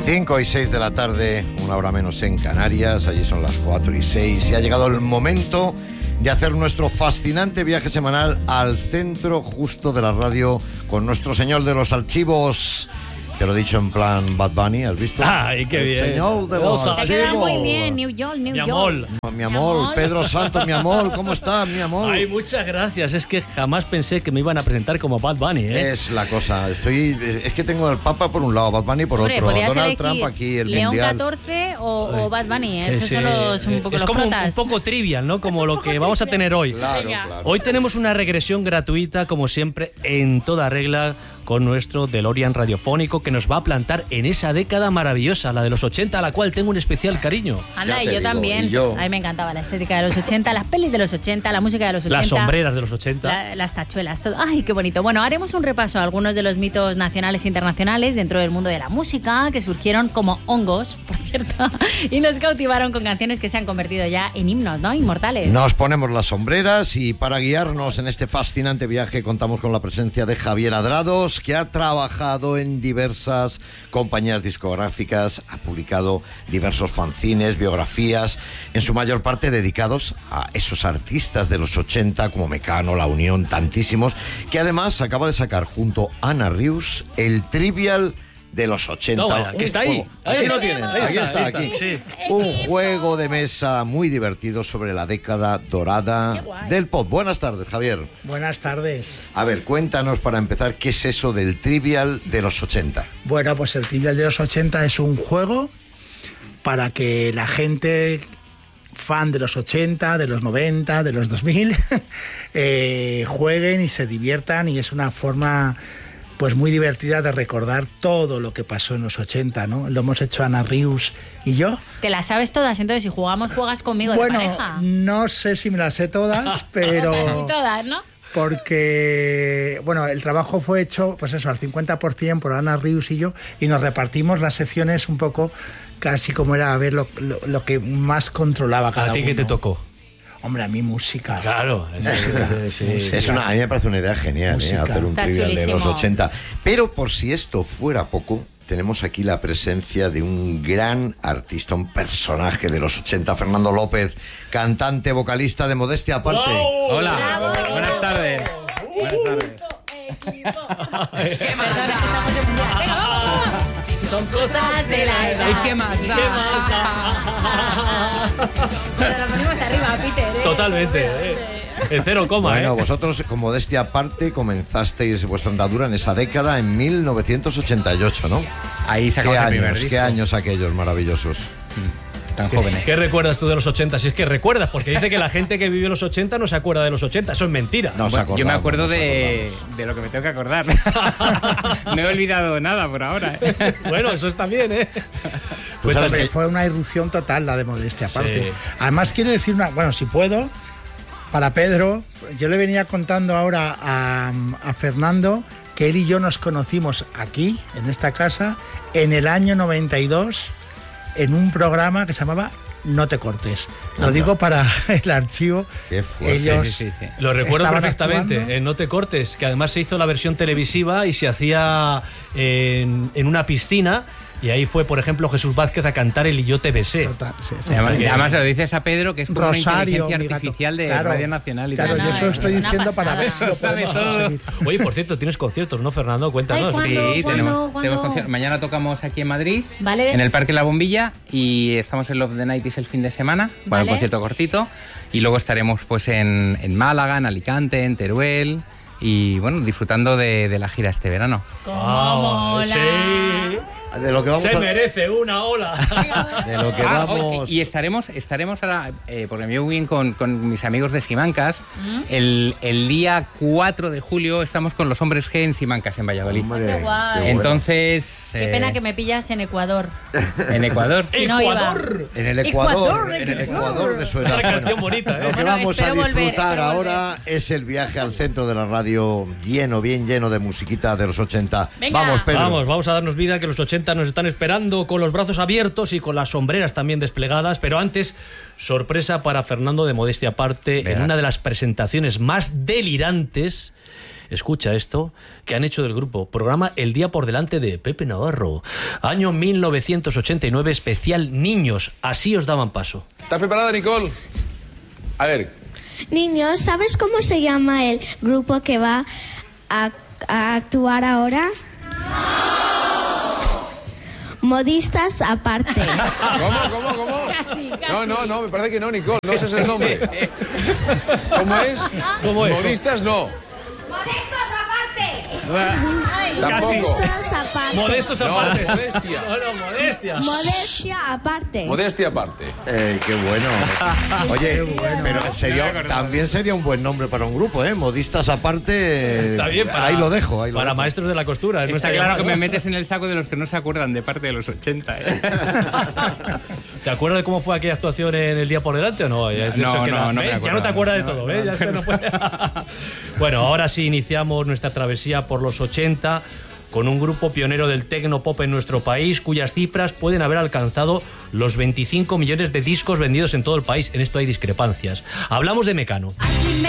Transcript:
5:06 de la tarde, una hora menos en Canarias. Allí son las 4:06 y ha llegado el momento de hacer nuestro fascinante viaje semanal al centro justo de la radio con nuestro señor de los archivos. Te lo he dicho en plan Bad Bunny, ¿has visto? ¡Ay, qué bien! Señor de los archivos. Te queda muy bien, New York. Mi amor, Pedro Santos, mi amor, ¿cómo estás, mi amor? Ay, muchas gracias. Es que jamás pensé que me iban a presentar como Bad Bunny, ¿eh? Es la cosa. Es que tengo al Papa por un lado, Bad Bunny por otro. Donald Trump aquí, el León mundial. 14 o Bad Bunny, Sí, Estos sí. son los, un poco es los como protas. un poco trivial, ¿no? Como lo que vamos a tener hoy. Claro. Hoy tenemos una regresión gratuita, como siempre, en toda regla, con nuestro DeLorean radiofónico que nos va a plantar en esa década maravillosa, la de los 80, a la cual tengo un especial cariño. Anda, Ya y te yo digo, también. y yo. A mí me encantaba la estética de los 80, las pelis de los 80, la música de los 80. Las sombreras de los 80. Las tachuelas, todo. Ay, qué bonito. Bueno, haremos un repaso a algunos de los mitos nacionales e internacionales dentro del mundo de la música que surgieron como hongos, por cierto, y nos cautivaron con canciones que se han convertido ya en himnos, ¿no? Inmortales. Nos ponemos las sombreras y para guiarnos en este fascinante viaje contamos con la presencia de Javier Adrados, que ha trabajado en diversas compañías discográficas, ha publicado diversos fanzines, biografías, en su mayor parte dedicados a esos artistas de los 80 como Mecano, La Unión, tantísimos, que además acaba de sacar junto a Ana Rius el Trivial de los 80. No, vaya, que está ahí. Aquí lo tienen, Ahí aquí está, está, aquí. sí. Un juego de mesa muy divertido sobre la década dorada del pop. Buenas tardes, Javier. Buenas tardes. A ver, cuéntanos para empezar, ¿qué es eso del Trivial de los 80? Bueno, pues el Trivial de los 80 es un juego para que la gente fan de los 80, de los 90, de los 2000 jueguen y se diviertan, y es una forma pues muy divertida de recordar todo lo que pasó en los 80, ¿no? Lo hemos hecho Ana Rius y yo. Te las sabes todas, entonces si jugamos, juegas conmigo Bueno, de pareja. no sé si me las sé todas, pero Casi todas, ¿no? porque, bueno, el trabajo fue hecho, pues eso, al 50% por Ana Rius y yo, y nos repartimos las secciones un poco casi como era a ver lo que más controlaba cada uno. ¿A ti qué te tocó? Hombre, a mí música. Claro, sí. A mí me parece una idea genial, Música. hacer un Está Trivial de los chulísimo. 80. Pero por si esto fuera poco, tenemos aquí la presencia de un gran artista, un personaje de los 80, Fernando López, cantante, vocalista de Modestia Aparte. ¡Bravo! Hola, ¡Bravo! buenas tardes. Buenas tardes. Son cosas de la edad. ¿Y qué más da? Nos ponemos arriba, Peter, ¿eh? Totalmente. En 0, Bueno, vosotros con Modestia Aparte comenzasteis vuestra andadura en esa década, en 1988, ¿no? Ahí sacamos el primer disco. ¿Qué años aquellos maravillosos? Tan jóvenes. ¿Qué recuerdas tú de los 80? Si es que recuerdas, porque dice que la gente que vivió los 80 no se acuerda de los 80. Eso es mentira. No os Bueno, yo me acordamos, acuerdo no os de lo que me tengo que acordar. No he olvidado nada por ahora. Bueno, eso está bien, ¿eh? Tú sabes Hombre, que- fue una irrupción total la de Modestia Aparte. Sí. Además, quiero decir bueno, si puedo, para Pedro, yo le venía contando ahora a Fernando que él y yo nos conocimos aquí, en esta casa, en el año 92, en un programa que se llamaba No te cortes. Lo digo para el archivo. Qué fuerte. Ellos Sí. Lo recuerdo estaban perfectamente, actuando. en No te cortes, que además se hizo la versión televisiva y se hacía en una piscina, y ahí fue, por ejemplo, Jesús Vázquez a cantar el Y yo te besé. Total, sí, sí. Además se lo dices a Pedro, que es como Rosario, una mi inteligencia gato. artificial de Claro, Radio Nacional y claro, tal. yo eso es estoy una diciendo para ver si lo pasada. podemos Sabe todo. conseguir. Oye, por cierto, tienes conciertos, ¿no, Fernando? Cuéntanos. Ay, Sí, ¿Cuándo? tenemos concierto. Mañana tocamos aquí en Madrid, Vale. en el Parque La Bombilla, y estamos en Love the Nighties el fin de semana, con Vale. un concierto cortito, y luego estaremos pues en Málaga, en Alicante, en Teruel, y bueno, disfrutando de la gira este verano. ¿Cómo mola? Sí. De lo que vamos Se a... merece una ola. De lo que Ah, vamos... y estaremos ahora, porque me llevo bien con mis amigos de Simancas, el día 4 de julio estamos con los Hombres G en Simancas, en Valladolid. Hombre, Qué guay. qué bueno. Entonces... Qué pena que me pillas en Ecuador. En Ecuador. Si no iba. Ecuador. En el Ecuador, Ecuador, en el Ecuador de su edad. Una canción Bueno, bonita, ¿eh? Lo que Bueno, vamos a espero volver, disfrutar espero ahora es el viaje al centro de la radio bien lleno de musiquita de los 80. Venga. Vamos, Pedro. Vamos a darnos vida, que los 80 nos están esperando con los brazos abiertos y con las sombreras también desplegadas, pero antes, sorpresa para Fernando de Modestia Aparte, en Verás. una de las presentaciones más delirantes escucha esto, que han hecho del grupo. Programa El Día por Delante de Pepe Navarro. Año 1989, especial Niños. Así os daban paso. ¿Estás preparada, Nicole? A ver. Niños, ¿sabes cómo se llama el grupo que va a actuar ahora? Modistas aparte. ¿Cómo? Casi. No, me parece que no, Nicole, no ese es el nombre. ¿Cómo es? Modistas no. ¡Modestos aparte! Tampoco. Modestos aparte. Modestos aparte. No, modestia. Modestia. Modestia aparte. Modestia aparte. Qué bueno. Oye, pero también sería un buen nombre para un grupo, ¿eh? Modistas aparte. Está bien, ahí lo dejo. Para maestros de la costura. Está claro que me metes en el saco de los que no se acuerdan de parte de los 80. ¿Te acuerdas de cómo fue aquella actuación en El Día por Delante o no? No me acuerdo. Ya no te acuerdas de todo, ¿ves? Bueno, ahora sí iniciamos nuestra travesía por los 80 con un grupo pionero del techno pop en nuestro país, cuyas cifras pueden haber alcanzado los 25 millones de discos vendidos en todo el país. En esto hay discrepancias. Hablamos de Mecano. Aquí